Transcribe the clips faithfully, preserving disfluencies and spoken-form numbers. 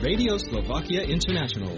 Radio Slovakia International.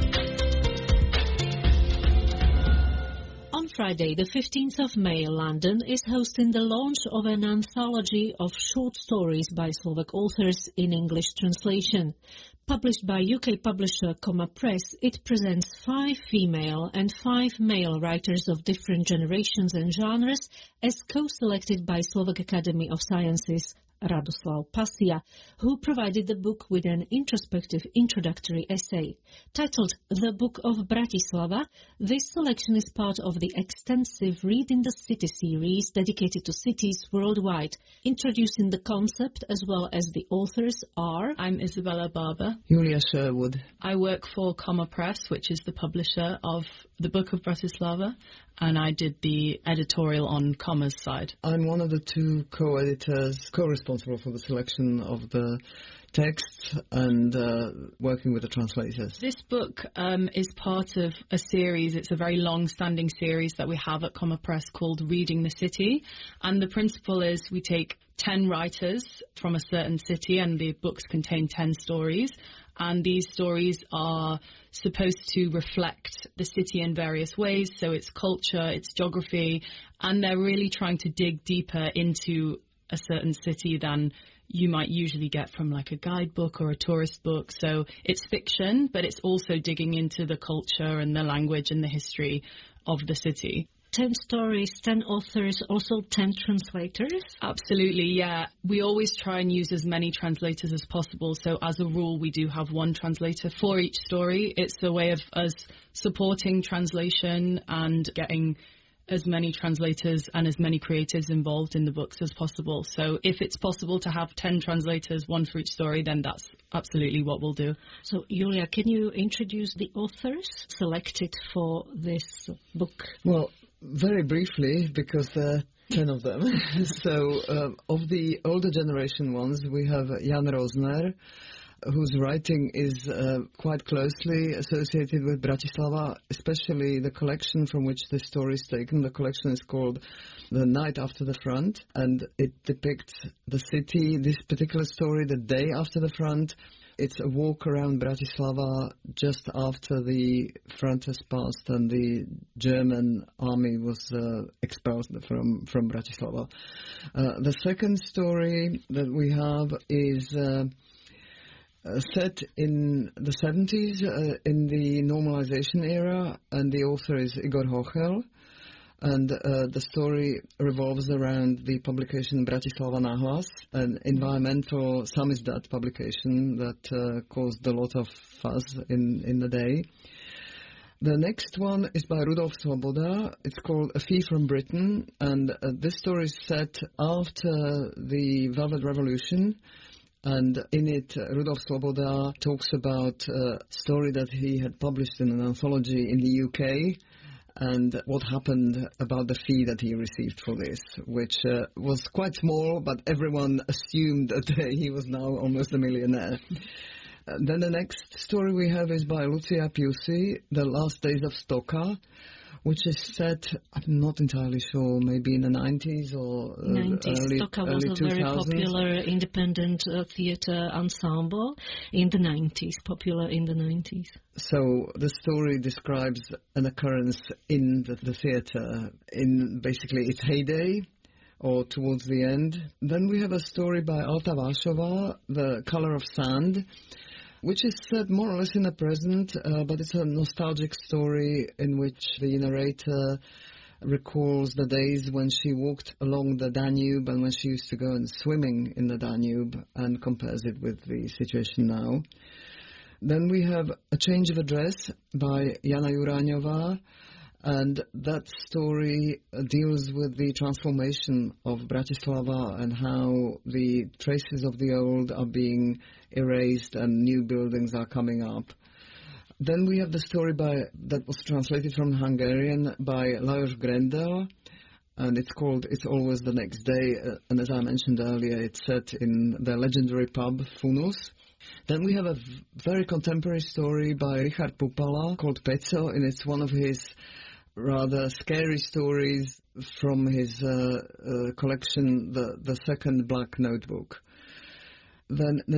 On Friday, the fifteenth of May, London is hosting the launch of an anthology of short stories by Slovak authors in English translation. Published by U K publisher Comma Press, it presents five female and five male writers of different generations and genres as co-selected by Slovak Academy of Sciences Radoslav Pasia, who provided the book with an introspective introductory essay. Titled The Book of Bratislava, this selection is part of the extensive Reading the City series dedicated to cities worldwide. Introducing the concept as well as the authors are... I'm Isabella Barber. Julia Sherwood. I work for Comma Press, which is the publisher of The Book of Bratislava, and I did the editorial on Comma's side. I'm one of the two co-editors, co-responsible for the selection of the texts and uh, working with the translators. This book um, is part of a series. It's a very long-standing series that we have at Comma Press called Reading the City, and the principle is we take ten writers from a certain city, and the books contain ten stories, and these stories are supposed to reflect the city in various ways, so it's culture, it's geography, and they're really trying to dig deeper into a certain city than you might usually get from like a guidebook or a tourist book. So it's fiction, but it's also digging into the culture and the language and the history of the city. Ten stories, ten authors, also ten translators? Absolutely, yeah. We always try and use as many translators as possible. So as a rule, we do have one translator for each story. It's a way of us supporting translation and getting as many translators and as many creatives involved in the books as possible. So if it's possible to have ten translators, one for each story, then that's absolutely what we'll do. So, Julia, can you introduce the authors selected for this book? Well, very briefly, because there are ten of them. So, um, of the older generation ones, we have Jan Rozner, whose writing is uh, quite closely associated with Bratislava, especially the collection from which the story is taken. The collection is called The Night After the Front, and it depicts the city, this particular story, the day after the front. It's a walk around Bratislava just after the front has passed and the German army was uh, expelled from, from Bratislava. Uh, the second story that we have is... Uh, Uh, set in the seventies, uh, in the normalization era, and the author is Igor Hochel, and uh, the story revolves around the publication Bratislava Nahlas, an environmental samizdat publication that uh, caused a lot of fuss in, in the day. The next one is by Rudolf Svoboda. It's called A Fee from Britain, and uh, this story is set after the Velvet Revolution. And in it, uh, Rudolf Svoboda talks about a story that he had published in an anthology in the U K and what happened about the fee that he received for this, which uh, was quite small, but everyone assumed that uh, he was now almost a millionaire. Uh, then the next story we have is by Lucia Piusi, The Last Days of Stocka, which is set, I'm not entirely sure, maybe in the nineties or uh, nineties. early, Stocka was early a two thousands. very popular independent uh, theatre ensemble in the nineties, popular in the nineties. So the story describes an occurrence in the, the theatre in basically its heyday or towards the end. Then we have a story by Alta Vášová, The Color of Sand, which is set more or less in the present, uh, but it's a nostalgic story in which the narrator recalls the days when she walked along the Danube and when she used to go and swimming in the Danube and compares it with the situation now. Then we have A Change of Address by Jana Juraňová, and that story deals with the transformation of Bratislava and how the traces of the old are being erased and new buildings are coming up. Then we have the story by that was translated from Hungarian by Lajos Grendel, and it's called It's Always the Next Day, uh, and as I mentioned earlier, it's set in the legendary pub Funus. Then we have a v- very contemporary story by Richard Pupala called Peco, and it's one of his rather scary stories from his uh, uh, collection, the, the second Black Notebook. Then the